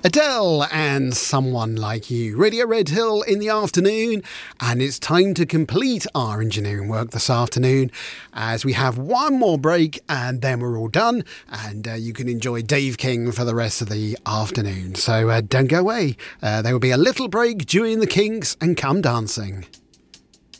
Adele and Someone Like You. Radio Red Hill in the afternoon, and it's time to complete our engineering work this afternoon as we have one more break and then we're all done, and you can enjoy Dave King for the rest of the afternoon. So don't go away. There will be a little break during the Kinks and Come Dancing.